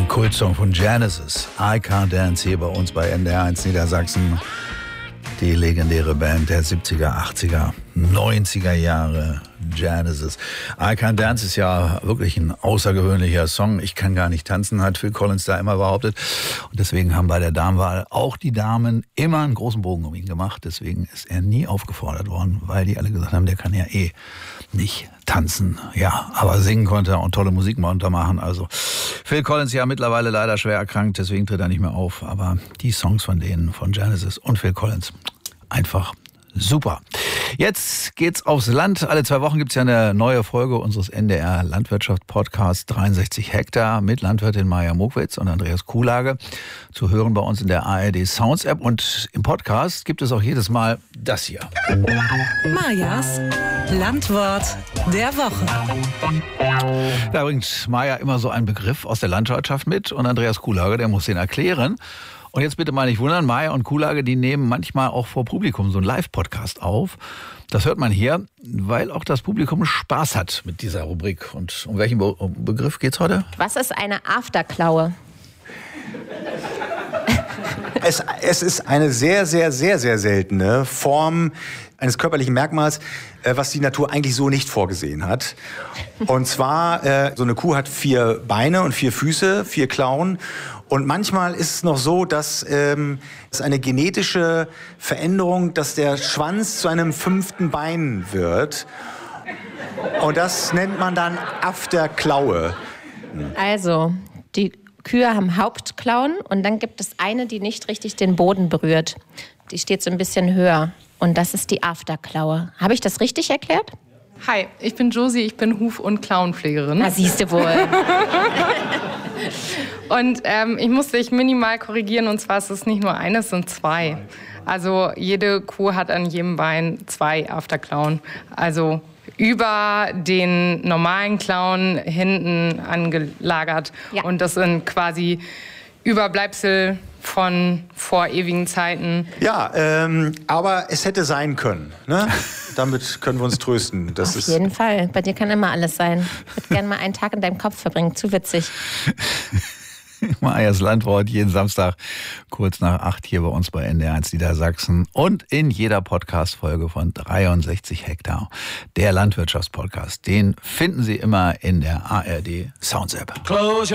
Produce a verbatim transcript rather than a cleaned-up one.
Ein Kultsong von Genesis. I Can't Dance hier bei uns bei N D R eins Niedersachsen. Die legendäre Band der siebziger, achtziger, neunziger Jahre, Genesis. I Can't Dance ist ja wirklich ein außergewöhnlicher Song. Ich kann gar nicht tanzen, hat Phil Collins da immer behauptet. Und deswegen haben bei der Damenwahl auch die Damen immer einen großen Bogen um ihn gemacht. Deswegen ist er nie aufgefordert worden, weil die alle gesagt haben, der kann ja eh nicht tanzen. Ja, aber singen konnte er und tolle Musik mal untermachen. Also Phil Collins ja mittlerweile leider schwer erkrankt, deswegen tritt er nicht mehr auf. Aber die Songs von denen, von Genesis und Phil Collins, einfach super. Jetzt geht's aufs Land. Alle zwei Wochen gibt's ja eine neue Folge unseres N D R Landwirtschaft Podcasts dreiundsechzig Hektar mit Landwirtin Maja Mokwitz und Andreas Kuhlage. Zu hören bei uns in der A R D Sounds App. Und im Podcast gibt es auch jedes Mal das hier. Majas Landwort der Woche. Da bringt Maja immer so einen Begriff aus der Landwirtschaft mit und Andreas Kuhlage, der muss den erklären. Und jetzt bitte mal nicht wundern, Maja und Kuhlage, die nehmen manchmal auch vor Publikum so einen Live-Podcast auf. Das hört man hier, weil auch das Publikum Spaß hat mit dieser Rubrik. Und um welchen Be- Begriff geht's heute? Was ist eine Afterklaue? Es, es ist eine sehr, sehr, sehr, sehr seltene Form eines körperlichen Merkmals, äh, was die Natur eigentlich so nicht vorgesehen hat. Und zwar, äh, so eine Kuh hat vier Beine und vier Füße, vier Klauen. Und manchmal ist es noch so, dass ähm, es eine genetische Veränderung, dass der Schwanz zu einem fünften Bein wird. Und das nennt man dann Afterklaue. Also, die Kühe haben Hauptklauen und dann gibt es eine, die nicht richtig den Boden berührt. Die steht so ein bisschen höher und das ist die Afterklaue. Habe ich das richtig erklärt? Hi, ich bin Josie, ich bin Huf- und Klauenpflegerin. Na, siehst du wohl. Und ähm, ich musste dich minimal korrigieren, und zwar ist es nicht nur eine, es sind zwei. Also jede Kuh hat an jedem Bein zwei Afterklauen. Also über den normalen Klauen hinten angelagert. Ja. Und das sind quasi Überbleibsel von vor ewigen Zeiten. Ja, ähm, aber es hätte sein können. Ne? Damit können wir uns trösten. Das Auf ist jeden Fall. Bei dir kann immer alles sein. Ich würde gerne mal einen Tag in deinem Kopf verbringen. Zu witzig. Majas Landwort jeden Samstag kurz nach acht hier bei uns bei N D R eins Niedersachsen und in jeder Podcast-Folge von dreiundsechzig Hektar. Der Landwirtschaftspodcast, den finden Sie immer in der A R D Sounds App. Close